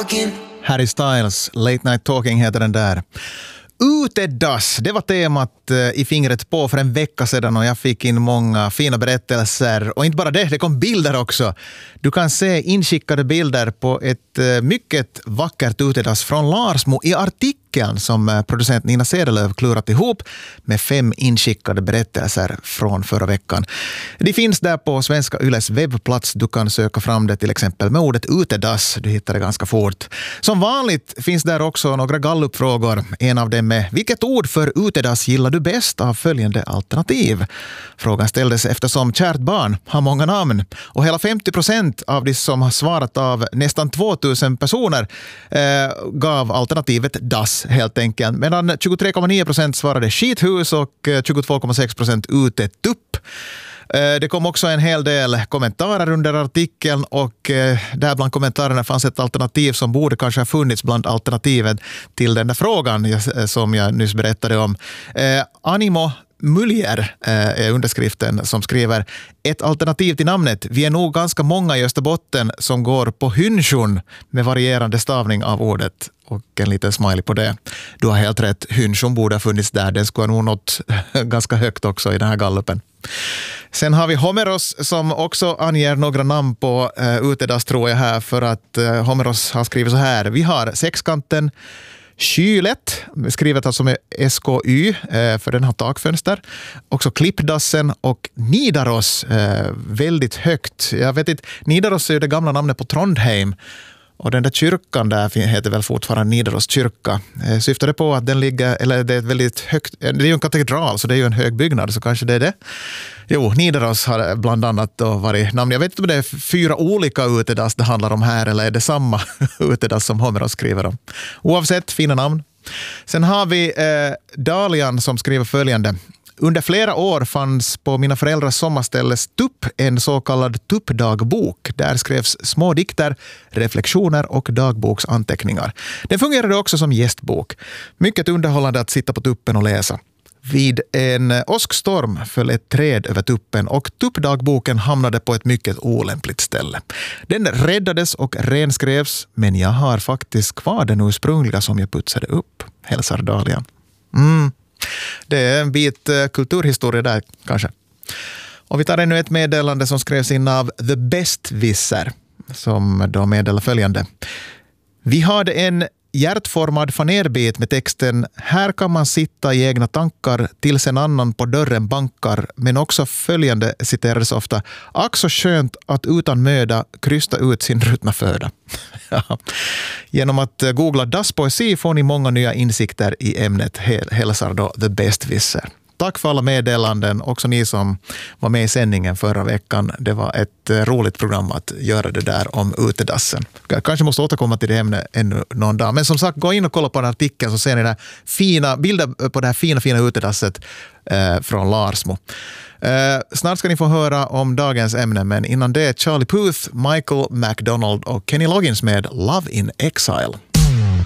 Harry Styles, Late Night Talking heter den där. Utedass, det var temat i fingret på för en vecka sedan och jag fick in många fina berättelser. Och inte bara det kom bilder också. Du kan se inskickade bilder på ett mycket vackert utedass från Larsmo i artikeln som producent Nina Sedelöv klurat ihop med 5 inskickade berättelser från förra veckan. Det finns där på Svenska Yles webbplats. Du kan söka fram det till exempel med ordet utedass. Du hittar det ganska fort. Som vanligt finns där också några gallupfrågor. En av dem är: vilket ord för utedass gillar du bäst av följande alternativ? Frågan ställdes eftersom kärt barn har många namn. Och hela 50% av de som har svarat av nästan 2000 personer gav alternativet dass helt enkelt. Medan 23,9% svarade skithus och 22,6% utetupp. Det kom också en hel del kommentarer under artikeln och där bland kommentarerna fanns ett alternativ som borde kanske ha funnits bland alternativen till den där frågan som jag nyss berättade om. Animo Muljer är underskriften som skriver: ett alternativ till namnet. Vi är nog ganska många i Österbotten som går på hynchon med varierande stavning av ordet. Och en liten smiley på det. Du har helt rätt. Hynchon borde ha funnits där. Den skulle nog nått ganska högt också i den här gallupen. Sen har vi Homeros som också anger några namn på utedass tror jag här, för att Homeros har skrivit så här: vi har sexkanten, Kylet, skrivet alltså med SKY för den har takfönster. Också klippdassen och Nidaros, väldigt högt. Jag vet inte, Nidaros är ju det gamla namnet på Trondheim. Och den där kyrkan där heter väl fortfarande Nidaros kyrka. Syftade på att den ligger, eller det är ett väldigt högt, det är ju en katedral så det är ju en hög byggnad så kanske det är det. Jo, Nidaros har bland annat då varit namn. Jag vet inte om det är 4 olika utedass det handlar om här eller är det samma utedass som Homeros skriver om. Oavsett, fina namn. Sen har vi Dalian som skriver följande: under flera år fanns på mina föräldrars sommarställe Stupp en så kallad tuppdagbok. Där skrevs små dikter, reflektioner och dagboksanteckningar. Den fungerade också som gästbok. Mycket underhållande att sitta på tuppen och läsa. Vid en åskstorm föll ett träd över tuppen och tuppdagboken hamnade på ett mycket olämpligt ställe. Den räddades och renskrevs, men jag har faktiskt kvar den ursprungliga som jag putsade upp, hälsar Dalian. Det är en bit kulturhistoria där kanske. Och vi tar ännu ett meddelande som skrevs in av The Best Visser som då meddelar följande: vi hade en hjärtformad fanerbit med texten: här kan man sitta i egna tankar tills en annan på dörren bankar, men också följande citerades ofta: ack så skönt att utan möda krysta ut sin ruttna föda. Ja. Genom att googla dasspoesi får ni många nya insikter i ämnet, hälsar då The Best Visser. Tack för alla meddelanden, också ni som var med i sändningen förra veckan. Det var ett roligt program att göra det där om utedassen. Jag kanske måste återkomma till det ämnet ännu någon dag. Men som sagt, gå in och kolla på den artikeln så ser ni där fina bilder på det här fina utedasset från Larsmo. Snart ska ni få höra om dagens ämne, men innan det Charlie Puth, Michael McDonald och Kenny Loggins med Love in Exile.